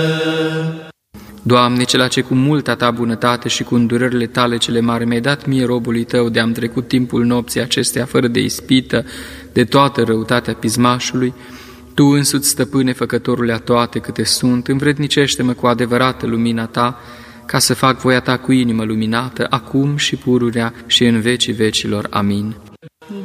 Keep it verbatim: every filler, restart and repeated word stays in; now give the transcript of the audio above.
Doamne, cela ce cu multa Ta bunătate și cu îndurările Tale cele mari mi-ai dat mie robului Tău de am trecut timpul nopții acesteia fără de ispită, de toată răutatea pismașului, Tu însuți, Stăpâne, Făcătorule a toate câte sunt, învrednicește-mă cu adevărată lumina Ta, ca să fac voia Ta cu inimă luminată, acum și pururea și în vecii vecilor. Amin.